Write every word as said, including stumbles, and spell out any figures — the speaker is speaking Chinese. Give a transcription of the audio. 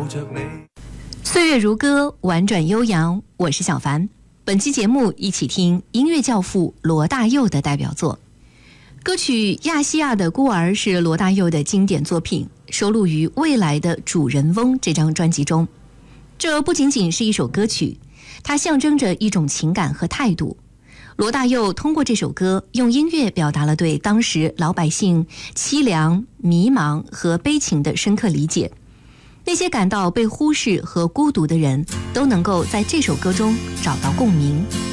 抱着你。 岁月如歌，婉转悠扬，我是小凡。本期节目一起听音乐教父罗大佑的代表作。歌曲《亚细亚的孤儿》是罗大佑的经典作品，收录于《未来的主人翁》这张专辑中。这不仅仅是一首歌曲，它象征着一种情感和态度。罗大佑通过这首歌，用音乐表达了对当时老百姓凄凉、迷茫和悲情的深刻理解。那些感到被忽视和孤独的人，都能够在这首歌中找到共鸣。